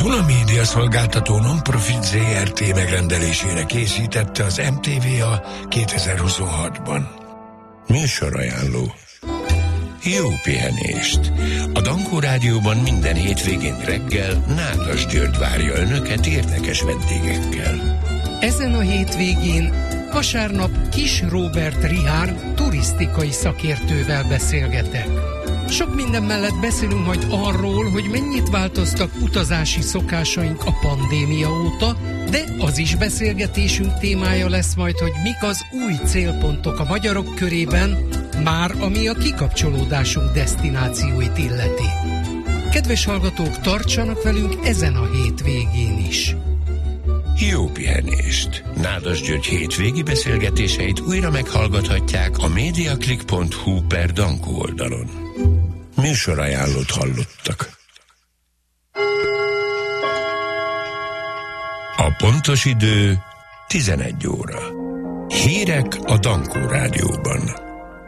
Tuna Média szolgáltató non-profit ZRT megrendelésére készítette az MTVA 2026-ban. Műsorajánló. Jó pihenést! A Dankó Rádióban minden hétvégén reggel Nádas György várja önöket érdekes vendégekkel. Ezen a hétvégén vasárnap Kis Róbert Richárd turisztikai szakértővel beszélgetek. Sok minden mellett beszélünk majd arról, hogy mennyit változtak utazási szokásaink a pandémia óta, de az is beszélgetésünk témája lesz majd, hogy mik az új célpontok a magyarok körében, már ami a kikapcsolódásunk desztinációit illeti. Kedves hallgatók, tartsanak velünk ezen a hétvégén is! Jó pihenést! Nádas György hétvégi beszélgetéseit újra meghallgathatják a mediaclick.hu/Dankó oldalon. Műsorajánlót hallottak. A pontos idő 11 óra. Hírek a Dankó Rádióban.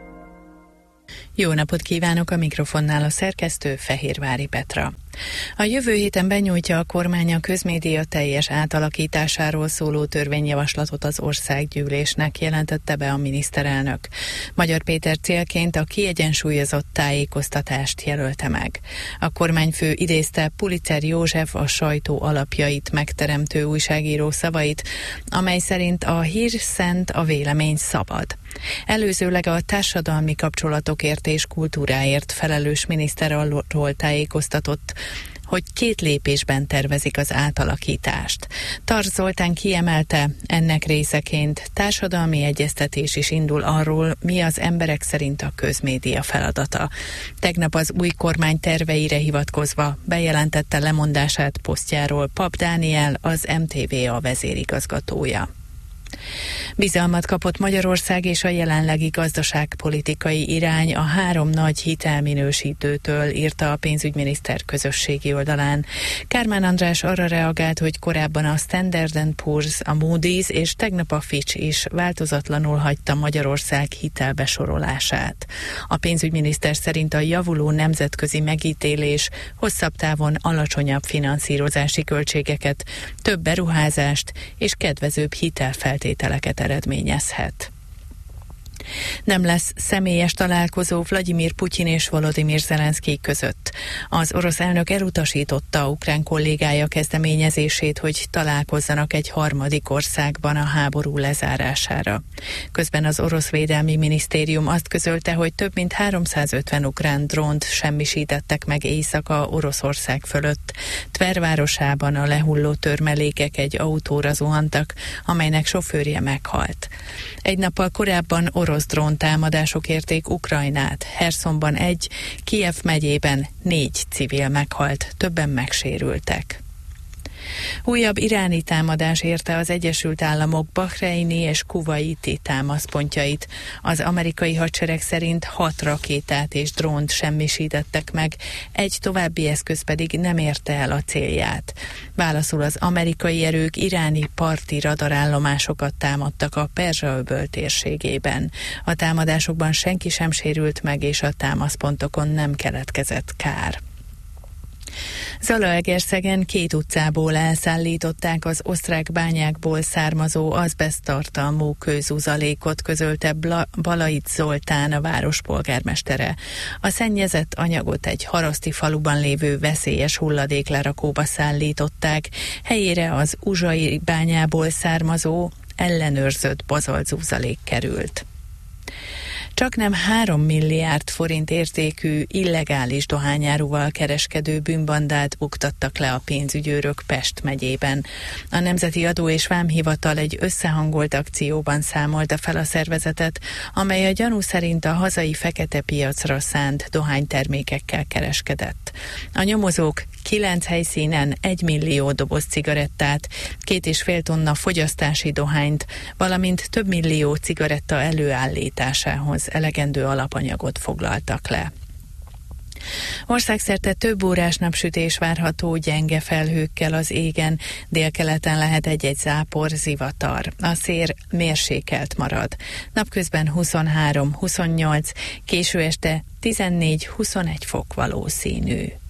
Jó napot kívánok, a mikrofonnál a szerkesztő Fehérvári Petra. A jövő héten benyújtja a kormány a közmédia teljes átalakításáról szóló törvényjavaslatot az országgyűlésnek, jelentette be a miniszterelnök. Magyar Péter célként a kiegyensúlyozott tájékoztatást jelölte meg. A kormányfő idézte Pulitzer József, a sajtó alapjait megteremtő újságíró szavait, amely szerint a hír szent, a vélemény szabad. Előzőleg a társadalmi kapcsolatokért és kultúráért felelős miniszter arról tájékoztatott, hogy 2 lépésben tervezik az átalakítást. Tarts Zoltán kiemelte, ennek részeként társadalmi egyeztetés is indul arról, mi az emberek szerint a közmédia feladata. Tegnap az új kormány terveire hivatkozva bejelentette lemondását posztjáról Pap Dániel, az MTVA vezérigazgatója. Bizalmat kapott Magyarország és a jelenlegi gazdaságpolitikai irány a 3 nagy hitelminősítőtől, írta a pénzügyminiszter közösségi oldalán. Kármán András arra reagált, hogy korábban a Standard & Poor's, a Moody's és tegnap a Fitch is változatlanul hagyta Magyarország hitelbesorolását. A pénzügyminiszter szerint a javuló nemzetközi megítélés hosszabb távon alacsonyabb finanszírozási költségeket, több beruházást és kedvezőbb hitelfeltételeket eredményezhet. Nem lesz személyes találkozó Vladimir Putyin és Volodymyr Zelenszkij között. Az orosz elnök elutasította ukrán kollégája kezdeményezését, hogy találkozzanak egy harmadik országban a háború lezárására. Közben az orosz védelmi minisztérium azt közölte, hogy több mint 350 ukrán drónt semmisítettek meg éjszaka Oroszország fölött. Tver városában a lehulló törmelékek egy autóra zuhantak, amelynek sofőrje meghalt. Egy nappal korábban orosz dróntámadások érték Ukrajnát. Hersonban 1, Kijev megyében 4 civil meghalt, többen megsérültek. Újabb iráni támadás érte az Egyesült Államok bahreini és kuvaiti támaszpontjait. Az amerikai hadsereg szerint 6 rakétát és drónt semmisítettek meg, egy további eszköz pedig nem érte el a célját. Válaszul az amerikai erők iráni parti radarállomásokat támadtak a Perzsa-öböl térségében. A támadásokban senki sem sérült meg, és a támaszpontokon nem keletkezett kár. Zalaegerszegen 2 utcából elszállították az osztrák bányákból származó azbeszttartalmú kőzuzalékot, közölte Balait Zoltán, a város polgármestere. A szennyezett anyagot egy haraszti faluban lévő veszélyes hulladéklerakóba szállították, helyére az uzsai bányából származó, ellenőrzött bazaltzuzalék került. Csaknem 3 milliárd forint értékű illegális dohányáruval kereskedő bűnbandát buktattak le a pénzügyőrök Pest megyében. A Nemzeti Adó és Vámhivatal egy összehangolt akcióban számolta fel a szervezetet, amely a gyanú szerint a hazai fekete piacra szánt dohánytermékekkel kereskedett. A nyomozók 9 helyszínen 1 millió doboz cigarettát, 2,5 tonna fogyasztási dohányt, valamint több millió cigaretta előállításához elegendő alapanyagot foglaltak le. Országszerte több órás napsütés várható, gyenge felhőkkel az égen, délkeleten lehet egy-egy zápor, zivatar. A szél mérsékelt marad. Napközben 23-28, késő este 14-21 fok valószínű.